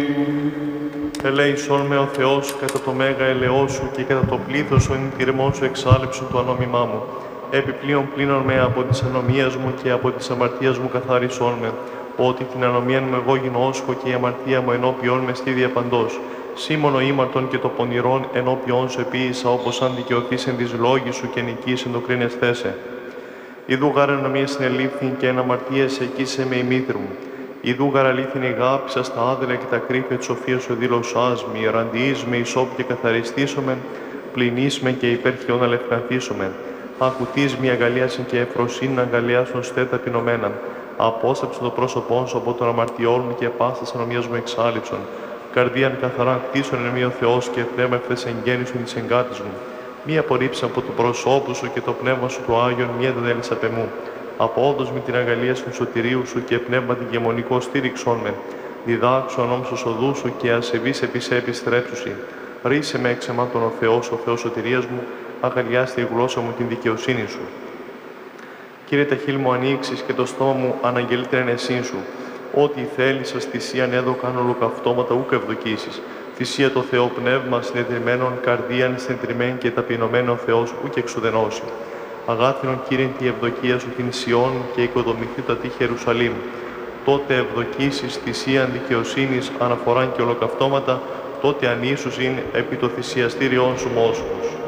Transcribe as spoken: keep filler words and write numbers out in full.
Ελέησόν με ο Θεός κατά το μέγα ελαιό σου και κατά το πλήθος ο ενητηρμός σου εξάλληψον το ανώμημά μου. Επιπλέον πλύνον με από της ανομίας μου και από της αμαρτίας μου καθάρισόν με, ότι την ανομία μου εγώ γινώσκω και η αμαρτία μου ενώπιον με στίδια παντός. Σήμωνο ήμαρτον και το πονηρόν ενώπιον σου επίησα, όπως αν δικαιωθείς εν της λόγης σου και νικείς εν το κρίνες θέσε. Ιδού γάρ ανομία συνελήφθην και εν αμαρτίας εκείσαι με η μήτρ μου. Ιδού γαρ αλήθινη αγάπησα στα άδελα και τα κρύφια της σοφίας σου δήλωσάς μη, εραντιείς με ισόπ και καθαριστήσομεν, πληνείς με και υπέρχιον αλευκανθήσομεν. Ακουτείς μη αγαλίασιν και ευφροσύνην αγκαλιάσουν στέ ταπεινωμένα. Απόσταψε το πρόσωπόν σου από τον αμαρτιών μου και πάσας ανομίας μου εξάλληψον. Καρδίαν καθαρά κτίσον εν μη ο Θεός και πνεύμα ευθές εγγέννησον της εγκάτης μου. Μη απορρίψαν από το προσώπου σου και το πνεύμα σου το Άγιον, μη εντελείς απ' εμού. Απόδος με την αγαλία σου σωτηρίου σου και πνεύμα την γεμονικό στήριξόν με. Διδάξου ανόμψος οδού σου και ασεβείς επί επιστρέψουσι. Ρίσε με εξ εμάτων ο Θεός, ο Θεός σωτηρίας μου, αγαλιάστη η γλώσσα μου την δικαιοσύνη σου. Κύριε, τα χείλη μου ανοίξεις και το στόμα μου αναγγελείται εν εσύν σου. Ό,τι θέλεις σας θυσίαν έδωκαν ολοκαυτώματα ούκ ευδοκίσεις. Θυσία το Θεό πνεύμα συνεδριμένων, καρδίαν συνεδριμέν και ταπεινωμένων Θεός ούκ εξουδενώσει. Αγάθινον Κύριε τη ευδοκία σου την Σιών και οικοδομηθεί τα τείχη Ιερουσαλήμ. Τότε ευδοκίσεις θυσίαν δικαιοσύνης, αναφοράν και ολοκαυτώματα, τότε ανήσουσιν επί το θυσιαστήριόν σου μόσχους.